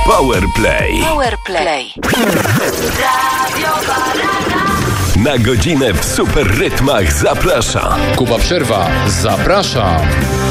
Powerplay. Radio Barana. Na godzinę w super rytmach zaprasza Kuba Przerwa, zapraszam.